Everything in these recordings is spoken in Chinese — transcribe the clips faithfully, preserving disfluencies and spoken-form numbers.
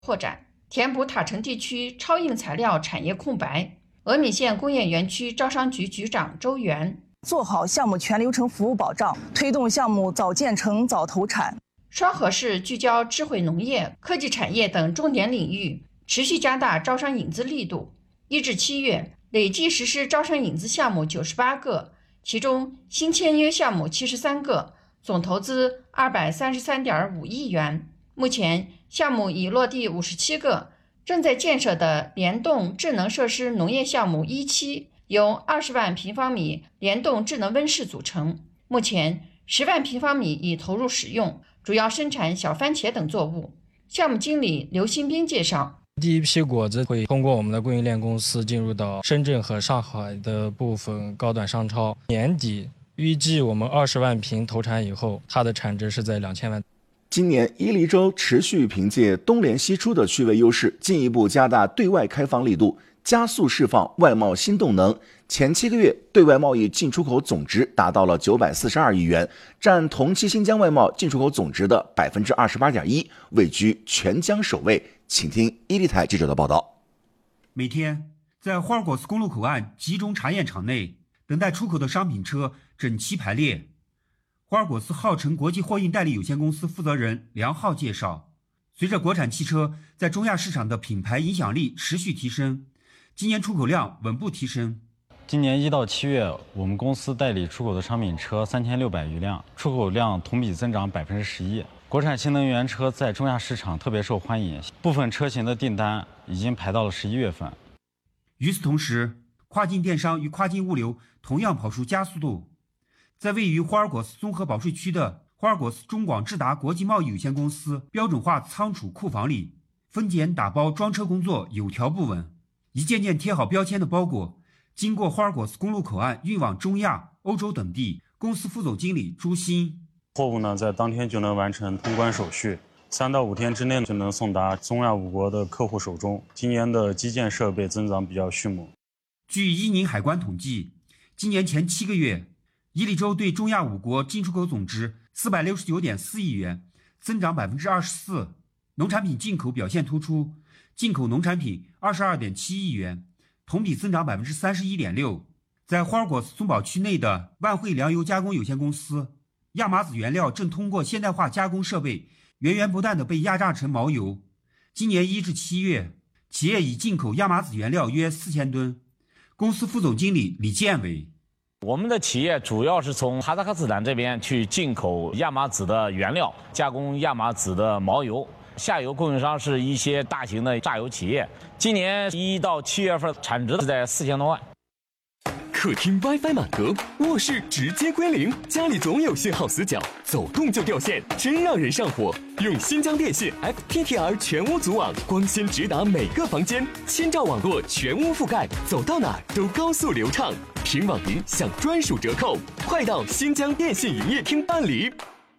拓展，填补塔城地区超硬材料产业空白。峨眉县工业园区招商局局长周元， 做好项目全流程服务保障，推动项目早建成早投产。 双河市聚焦智慧农业、科技产业等重点领域，持续加大招商引资力度。一至七月，累计实施招商引资项目九十八个，其中新签约项目七十三个，总投资二百三十三点五亿元。目前项目已落地五十七个。正在建设的联动智能设施农业项目一期由二十万平方米联动智能温室组成，目前十万平方米已投入使用，主要生产小番茄等作物。项目经理刘新兵介绍， 第一批果子会通过我们的供应链公司进入到深圳和上海的部分高端商超，年底预计我们二十万瓶投产以后，它的产值是在两千万。 今年伊犁州持续凭借东联西出的区位优势，进一步加大对外开放力度，加速释放外贸新动能。前七个月对外贸易进出口总值达到了九百四十二亿元，占同期新疆外贸进出口总值的 百分之二十八点一， 位居全疆首位。请听伊犁台记者的报道。 每天在霍尔果斯公路口岸集中查验场内，等待出口的商品车整齐排列。霍尔果斯浩辰国际货运代理有限公司负责人梁浩介绍，随着国产汽车在中亚市场的品牌影响力持续提升，今年出口量稳步提升。 今年一到七月，我们公司代理出口的商品车三千六百余辆，出口量同比增长百分之十一。国产新能源车在中亚市场特别受欢迎，部分车型的订单已经排到了十一月份。 与此同时，跨境电商与跨境物流同样跑出加速度。在位于霍尔果斯综合保税区的霍尔果斯中广智达国际贸易有限公司标准化仓储库房里，分拣打包装车工作有条不紊，一件件贴好标签的包裹经过霍尔果斯公路口岸运往中亚、欧洲等地。公司副总经理朱鑫， 货物呢在当天就能完成通关手续，三到五天之内就能送达中亚五国的客户手中。今年的基建设备增长比较迅猛。 据伊宁海关统计，今年前七个月，伊犁州对中亚五国进出口总值四百六十九点四亿元，增长百分之二十四。农产品进口表现突出，进口农产品二十二点七亿元，同比增长百分之三十一点六。在霍尔果斯松宝区内的万汇粮油加工有限公司，亚麻籽原料正通过现代化加工设备，源源不断地被压榨成毛油。今年一至七月，企业已进口亚麻籽原料约四千吨。公司副总经理李建伟。 我们的企业主要是从哈萨克斯坦这边去进口亚麻籽的原料，加工亚麻籽的毛油。下游供应商是一些大型的榨油企业。今年一到七月份产值是在四千多万。 客厅 WiFi 满格，卧室直接归零，家里总有信号死角，走动就掉线，真让人上火。用新疆电信 F T T R 全屋组网，光纤直达每个房间，千兆网络全屋覆盖，走到哪儿都高速流畅。凭网银享专属折扣，快到新疆电信营业厅办理。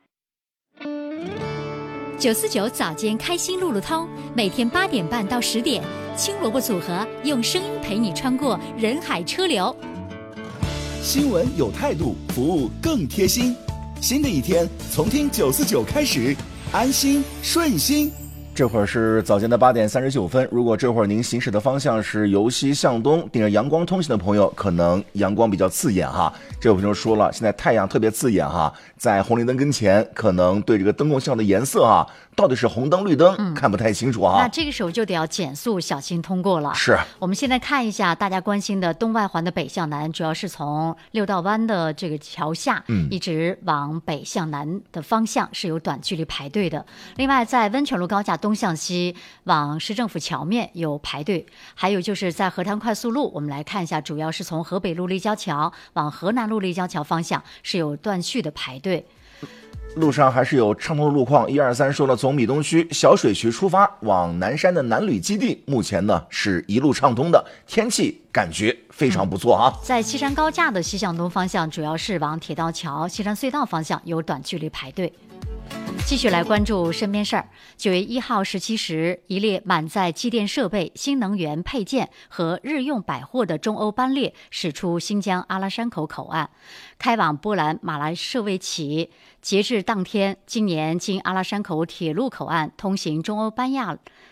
九四九早间开心路路通，每天八点半到十点，青萝卜组合用声音陪你穿过人海车流。 新闻有态度，服务更贴心。新的一天从听九四九开始，安心顺心。 这会儿是早间的八点三十九分。如果这会儿您行驶的方向是由西向东，顶着阳光通行的朋友，可能阳光比较刺眼哈。这位朋友说了，现在太阳特别刺眼哈，在红绿灯跟前，可能对这个灯光信号的颜色哈，到底是红灯绿灯、嗯、看不太清楚啊。 那这个时候就得要减速，小心通过了。 是。 我们现在看一下大家关心的东外环的北向南，主要是从六道湾的这个桥下，嗯，一直往北向南的方向是有短距离排队的。另外，在温泉路高架东向西往市政府桥面有排队，还有就是在河滩快速路，我们来看一下，主要是从河北路立交桥往河南路立交桥方向是有断续的排队。 路上还是有畅通的路况，一二三说了，从米东区小水渠出发往南山的南旅基地，目前呢是一路畅通的，天气感觉非常不错啊。 嗯、在西山高架的西向东方向，主要是往铁道桥、西山隧道方向有短距离排队。继续来关注身边事儿。九月一号十七时，一列满载机电设备、新能源配件和日用百货的中欧班列驶出新疆阿拉山口口岸，开往波兰马拉舍维奇。截至当天，今年经阿拉山口铁路口岸通行中欧班亚